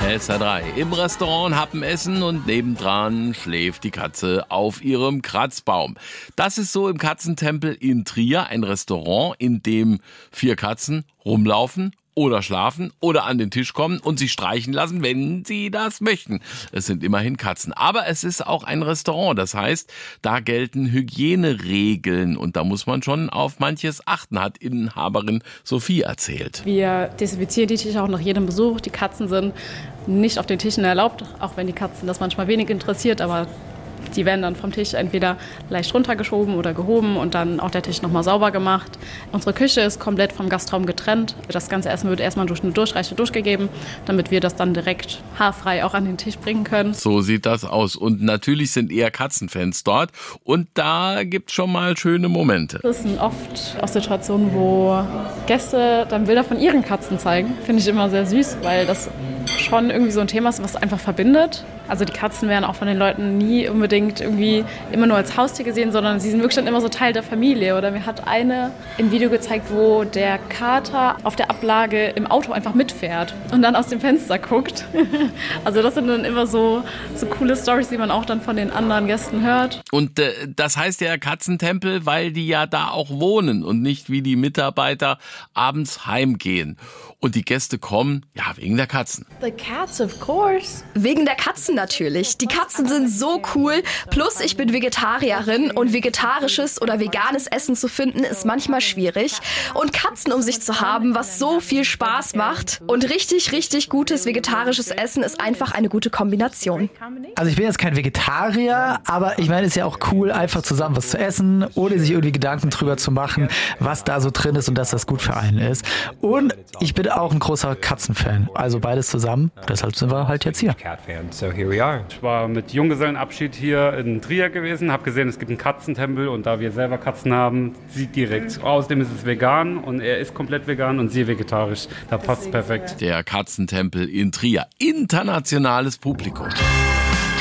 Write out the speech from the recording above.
SR3 im Restaurant Happenessen und nebendran schläft die Katze auf ihrem Kratzbaum. Das ist so im Katzentempel in Trier, ein Restaurant, in dem 4 Katzen rumlaufen oder schlafen oder an den Tisch kommen und sich streichen lassen, wenn sie das möchten. Es sind immerhin Katzen. Aber es ist auch ein Restaurant. Das heißt, da gelten Hygieneregeln und da muss man schon auf manches achten, hat Inhaberin Sophie erzählt. Wir desinfizieren die Tische auch nach jedem Besuch. Die Katzen sind nicht auf den Tischen erlaubt, auch wenn die Katzen das manchmal wenig interessiert, aber die werden dann vom Tisch entweder leicht runtergeschoben oder gehoben und dann auch der Tisch nochmal sauber gemacht. Unsere Küche ist komplett vom Gastraum getrennt. Das ganze Essen wird erstmal durch eine Durchreiche durchgegeben, damit wir das dann direkt haarfrei auch an den Tisch bringen können. So sieht das aus. Und natürlich sind eher Katzenfans dort. Und da gibt's schon mal schöne Momente. Das sind oft auch Situationen, wo Gäste dann Bilder von ihren Katzen zeigen. Finde ich immer sehr süß, weil das schon irgendwie so ein Thema ist, was einfach verbindet. Also die Katzen werden auch von den Leuten nie unbedingt irgendwie immer nur als Haustier gesehen, sondern sie sind wirklich dann immer so Teil der Familie. Oder mir hat eine ein Video gezeigt, wo der Kater auf der Ablage im Auto einfach mitfährt und dann aus dem Fenster guckt. Also das sind dann immer so coole Storys, die man auch dann von den anderen Gästen hört. Und das heißt ja Katzentempel, weil die ja da auch wohnen und nicht wie die Mitarbeiter abends heimgehen. Und die Gäste kommen, ja, wegen der Katzen. The cats, of course. Wegen der Katzen natürlich. Die Katzen sind so cool. Plus ich bin Vegetarierin und vegetarisches oder veganes Essen zu finden ist manchmal schwierig. Und Katzen um sich zu haben, was so viel Spaß macht. Und richtig, richtig gutes vegetarisches Essen ist einfach eine gute Kombination. Also ich bin jetzt kein Vegetarier, aber ich meine, es ist ja auch cool, einfach zusammen was zu essen, ohne sich irgendwie Gedanken drüber zu machen, was da so drin ist und dass das gut für einen ist. Und ich bin auch ein großer Katzenfan. Also beides zusammen. Deshalb sind wir halt jetzt hier. Ich war mit Junggesellenabschied hier in Trier gewesen, habe gesehen, es gibt einen Katzentempel und da wir selber Katzen haben, sieht direkt. Außerdem ist es vegan und er ist komplett vegan und sie vegetarisch. Da passt es perfekt. Der Katzentempel in Trier. Internationales Publikum.